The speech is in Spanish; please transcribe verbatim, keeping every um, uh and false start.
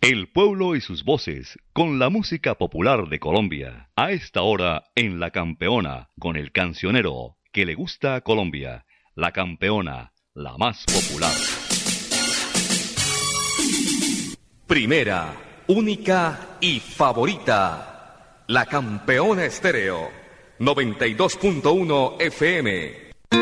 El pueblo y sus voces, con la música popular de Colombia. A esta hora, en La Campeona, con el cancionero que le gusta a Colombia. La Campeona, la más popular. Primera, única y favorita. La Campeona Estéreo, noventa y dos punto uno F M.